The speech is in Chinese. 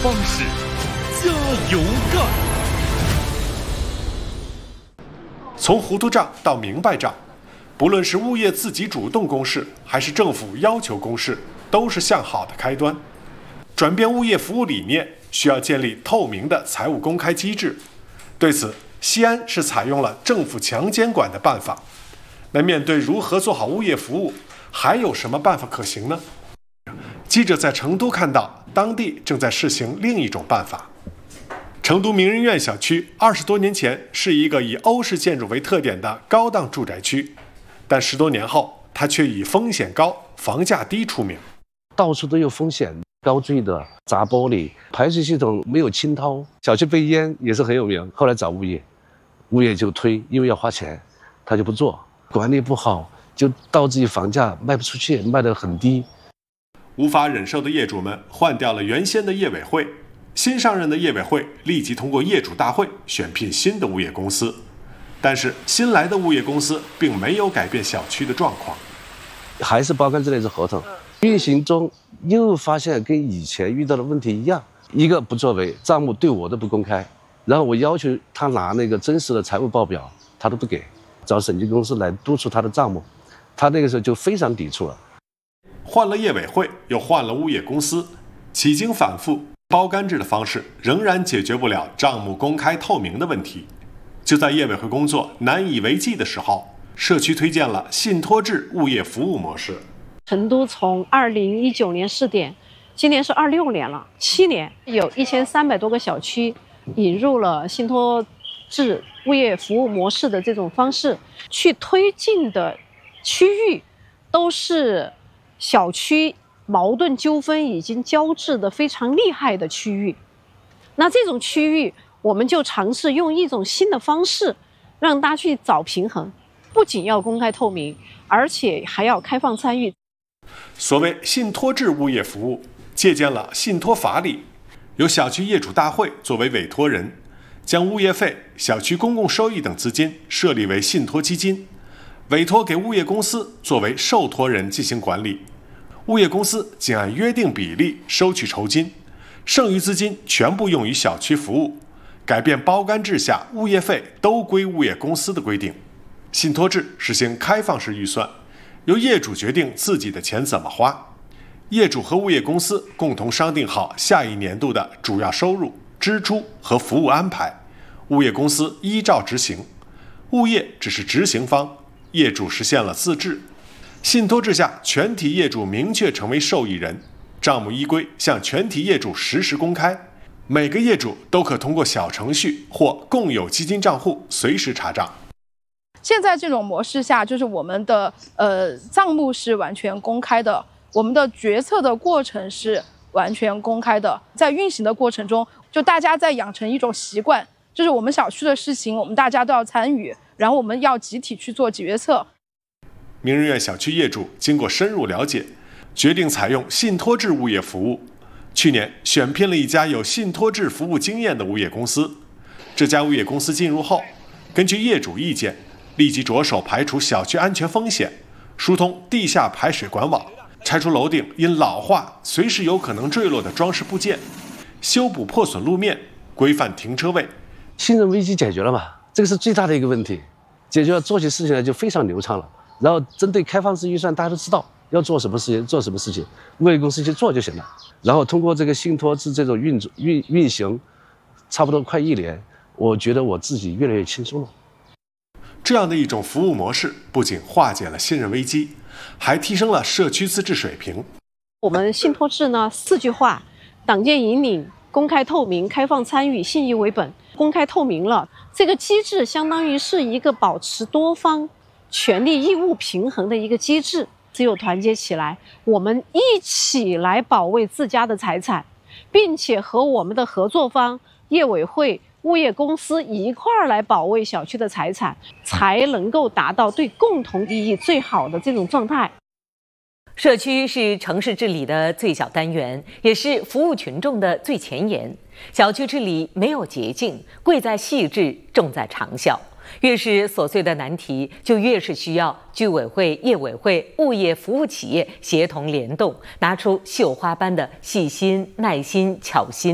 方式，加油干！从糊涂账到明白账，不论是物业自己主动公示，还是政府要求公示，都是向好的开端。转变物业服务理念，需要建立透明的财务公开机制。对此，西安是采用了政府强监管的办法。那面对如何做好物业服务，还有什么办法可行呢？记者在成都看到，当地正在试行另一种办法。成都名人苑小区20多年前是一个以欧式建筑为特点的高档住宅区，但10多年后，它却以风险高、房价低出名。 到处都有风险，高坠的、砸玻璃、排水系统没有清掏，小区被淹也是很有名。后来找物业就推，因为要花钱，他就不做，管理不好，就导致房价卖不出去，卖得很低。 无法忍受的业主们换掉了原先的业委会，新上任的业委会立即通过业主大会选聘新的物业公司，但是新来的物业公司并没有改变小区的状况， 还是包干制类似合同，运行中又发现跟以前遇到的问题一样，一个不作为，账目对我都不公开，然后我要求他拿那个真实的财务报表，他都不给，找审计公司来督促他的账目，他那个时候就非常抵触了。 换了业委会，又换了物业公司，几经反复，包干制的方式仍然解决不了账目公开透明的问题。就在业委会工作难以为继的时候，社区推荐了信托制物业服务模式。 成都从2019年试点，今年是26年了，7年，有1300多个小区引入了信托制物业服务模式的这种方式，去推进的区域都是小区矛盾纠纷已经交织的非常厉害的区域。那这种区域，我们就尝试用一种新的方式，让大家去找平衡，不仅要公开透明，而且还要开放参与。 所谓信托制物业服务，借鉴了信托法理，由小区业主大会作为委托人，将物业费、小区公共收益等资金设立为信托基金，委托给物业公司作为受托人进行管理，物业公司仅按约定比例收取酬金，剩余资金全部用于小区服务，改变包干制下物业费都归物业公司的规定。信托制实行开放式预算，由业主决定自己的钱怎么花，业主和物业公司共同商定好下一年度的主要收入、支出和服务安排，物业公司依照执行，物业只是执行方，业主实现了自治。信托制下，全体业主明确成为受益人，账目依规向全体业主实时公开，每个业主都可通过小程序或共有基金账户随时查账。 现在这种模式下，就是我们的账目是完全公开的，我们的决策的过程是完全公开的，在运行的过程中，就大家在养成一种习惯，就是我们小区的事情，我们大家都要参与，然后我们要集体去做决策。 名人苑小区业主经过深入了解，决定采用信托制物业服务。去年选聘了一家有信托制服务经验的物业公司。这家物业公司进入后，根据业主意见，立即着手排除小区安全风险，疏通地下排水管网，拆除楼顶因老化随时有可能坠落的装饰部件，修补破损路面，规范停车位。 信任危机解决了嘛？这个是最大的一个问题，解决了，做起事情来就非常流畅了。然后针对开放式预算，大家都知道要做什么事情，做什么事情，物业公司去做就行了。然后通过这个信托制这种运行，差不多快1年，我觉得我自己越来越轻松了。 这样的一种服务模式，不仅化解了信任危机，还提升了社区自治水平。 我们信托制呢，4句话：党建引领、公开透明、开放参与、信义为本。公开透明了，这个机制相当于是一个保持多方权利义务平衡的一个机制。只有团结起来，我们一起来保卫自家的财产，并且和我们的合作方业委会、物业公司一块儿来保卫小区的财产，才能够达到对共同利益最好的这种状态。 社区是城市治理的最小单元，也是服务群众的最前沿。小区治理没有捷径，贵在细致，重在长效。越是琐碎的难题，就越是需要居委会、业委会、物业服务企业协同联动，拿出绣花般的细心、耐心、巧心。